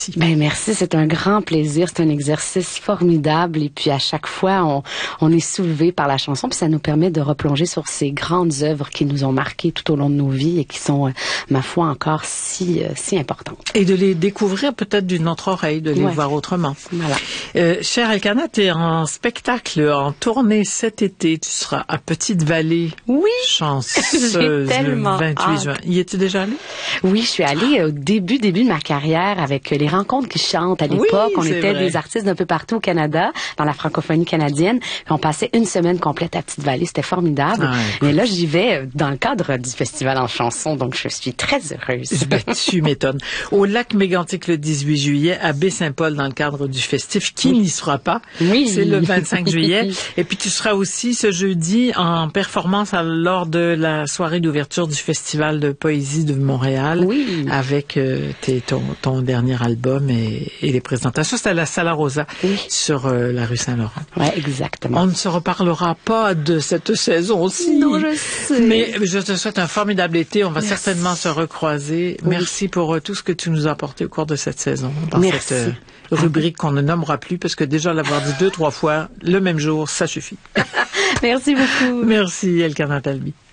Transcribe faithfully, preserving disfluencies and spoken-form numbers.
Ben merci, c'est un grand plaisir, c'est un exercice formidable et puis à chaque fois on, on est soulevé par la chanson puis ça nous permet de replonger sur ces grandes œuvres qui nous ont marquées tout au long de nos vies et qui sont, euh, ma foi, encore si, euh, si importantes. Et de les découvrir peut-être d'une autre oreille, de les ouais. voir autrement. Voilà. Euh, chère Elkana, tu es en spectacle, en tournée cet été, tu seras à Petite-Vallée. Oui. Chanceuse le vingt-huit juin. Y es-tu déjà allée? Oui, je suis allée au début, début de ma carrière avec les rencontres qui chantent à l'époque. Oui, on était vrai. Des artistes d'un peu partout au Canada, dans la francophonie canadienne. Puis on passait une semaine complète à Petite-Vallée. C'était formidable. Ah, mais là, j'y vais dans le cadre du festival en chanson, donc je suis très heureuse. Ben, tu m'étonnes. Au lac Mégantic le dix-huit juillet, à Baie-Saint-Paul dans le cadre du festif. Qui oui. n'y sera pas? Oui. C'est le vingt-cinq juillet. Et puis tu seras aussi ce jeudi en performance à, lors de la soirée d'ouverture du Festival de poésie de Montréal. Oui. Avec euh, tes, ton, ton dernier album et, et les présentations. C'était à la Sala Rosa oui. sur euh, la rue Saint-Laurent. Oui, exactement. On ne se reparlera pas de cette saison-ci. Non, je sais. Mais je te souhaite un formidable été. On va Merci. certainement se recroiser. Oui. Merci pour euh, tout ce que tu nous as apporté au cours de cette saison. Dans Merci. cette euh, rubrique qu'on ne nommera plus parce que déjà l'avoir dit deux, trois fois le même jour, ça suffit. Merci beaucoup. Merci, Elkana Talbi.